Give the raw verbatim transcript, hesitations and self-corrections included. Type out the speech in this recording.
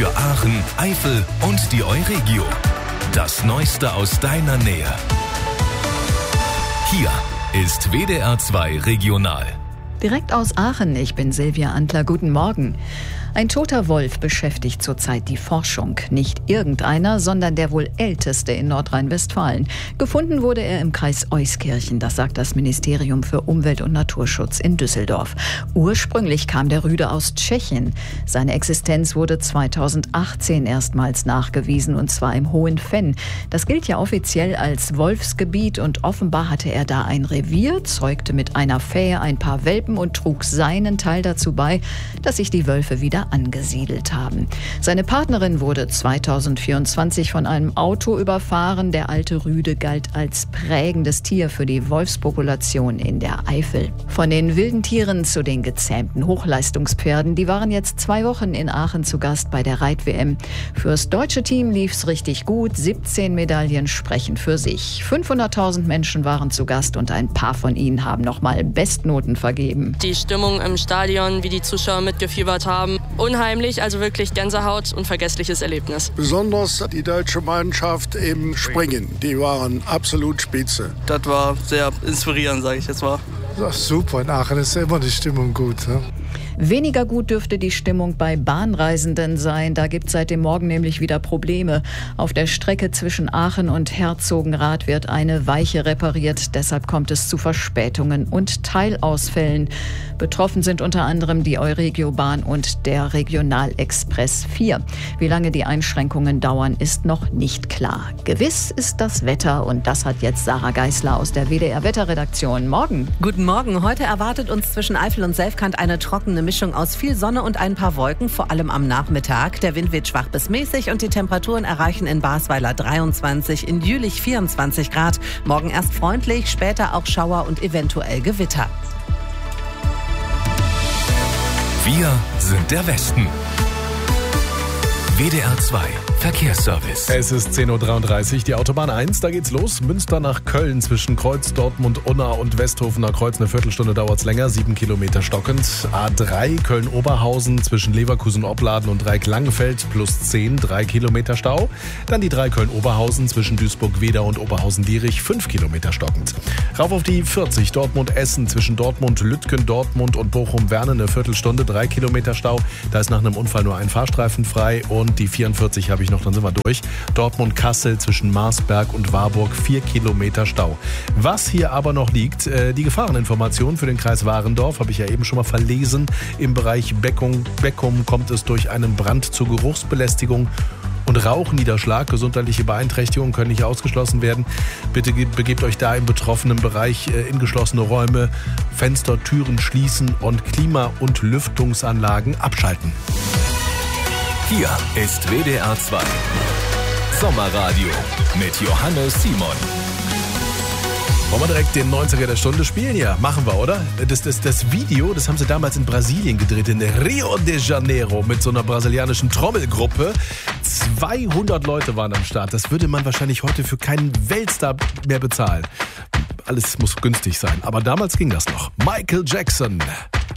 für Aachen, Eifel und die Euregio. Das Neueste aus deiner Nähe. Hier ist W D R zwei Regional. Direkt aus Aachen, ich bin Silvia Antler, guten Morgen. Ein toter Wolf beschäftigt zurzeit die Forschung. Nicht irgendeiner, sondern der wohl älteste in Nordrhein-Westfalen. Gefunden wurde er im Kreis Euskirchen, das sagt das Ministerium für Umwelt und Naturschutz in Düsseldorf. Ursprünglich kam der Rüde aus Tschechien. Seine Existenz wurde zweitausendachtzehn erstmals nachgewiesen, und zwar im Hohen Venn. Das gilt ja offiziell als Wolfsgebiet, und offenbar hatte er da ein Revier, zeugte mit einer Fähe ein paar Welpen und trug seinen Teil dazu bei, dass sich die Wölfe wieder angesiedelt haben. Seine Partnerin wurde zweitausendvierundzwanzig von einem Auto überfahren. Der alte Rüde galt als prägendes Tier für die Wolfspopulation in der Eifel. Von den wilden Tieren zu den gezähmten Hochleistungspferden, die waren jetzt zwei Wochen in Aachen zu Gast bei der Reit-W M. Fürs deutsche Team lief's richtig gut. siebzehn Medaillen sprechen für sich. fünfhunderttausend Menschen waren zu Gast und ein paar von ihnen haben nochmal Bestnoten vergeben. Die Stimmung im Stadion, wie die Zuschauer mitgefiebert haben, unheimlich, also wirklich Gänsehaut, unvergessliches Erlebnis. Besonders die deutsche Mannschaft im Springen, die waren absolut spitze. Das war sehr inspirierend, sage ich jetzt mal. Das ist super, in Aachen ist immer die Stimmung gut. Ne? Weniger gut dürfte die Stimmung bei Bahnreisenden sein. Da gibt es seit dem Morgen nämlich wieder Probleme. Auf der Strecke zwischen Aachen und Herzogenrath wird eine Weiche repariert. Deshalb kommt es zu Verspätungen und Teilausfällen. Betroffen sind unter anderem die Euregiobahn und der Regionalexpress vier. Wie lange die Einschränkungen dauern, ist noch nicht klar. Gewiss ist das Wetter, und das hat jetzt Sarah Geisler aus der W D R-Wetterredaktion. Morgen. Guten Morgen. Heute erwartet uns zwischen Eifel und Selfkant eine trockene Mischung aus viel Sonne und ein paar Wolken, vor allem am Nachmittag. Der Wind wird schwach bis mäßig und die Temperaturen erreichen in Basweiler dreiundzwanzig, in Jülich vierundzwanzig Grad. Morgen erst freundlich, später auch Schauer und eventuell Gewitter. Wir sind der Westen. W D R zwei Verkehrsservice. Es ist zehn Uhr dreiunddreißig, die Autobahn eins, da geht's los. Münster nach Köln zwischen Kreuz, Dortmund, Unna und Westhofener Kreuz. Eine Viertelstunde dauert's länger, sieben Kilometer stockend. A drei Köln-Oberhausen zwischen Leverkusen-Opladen und Dreieck-Langenfeld plus zehn, drei Kilometer Stau. Dann die drei Köln-Oberhausen zwischen Duisburg-Wedau und Oberhausen-Dierich, fünf Kilometer stockend. Rauf auf die vierzig Dortmund-Essen zwischen Dortmund-Lütgen, Dortmund und Bochum-Werne, eine Viertelstunde, drei Kilometer Stau. Da ist nach einem Unfall nur ein Fahrstreifen frei. Und die vierundvierzig habe ich noch, dann sind wir durch. Dortmund-Kassel zwischen Marsberg und Warburg, vier Kilometer Stau. Was hier aber noch liegt, äh, die Gefahreninformation für den Kreis Warendorf, habe ich ja eben schon mal verlesen. Im Bereich Beckum, Beckum kommt es durch einen Brand zur Geruchsbelästigung und Rauchniederschlag. Gesundheitliche Beeinträchtigungen können nicht ausgeschlossen werden. Bitte begebt euch da im betroffenen Bereich äh, in geschlossene Räume, Fenster, Türen schließen und Klima- und Lüftungsanlagen abschalten. Hier ist W D R zwei Sommerradio mit Johannes Simon. Wollen wir direkt den neunziger der Stunde spielen? Ja, machen wir, oder? Das, das, das Video, das haben sie damals in Brasilien gedreht, in Rio de Janeiro, mit so einer brasilianischen Trommelgruppe. zweihundert Leute waren am Start. Das würde man wahrscheinlich heute für keinen Weltstar mehr bezahlen. Alles muss günstig sein, aber damals ging das noch. Michael Jackson.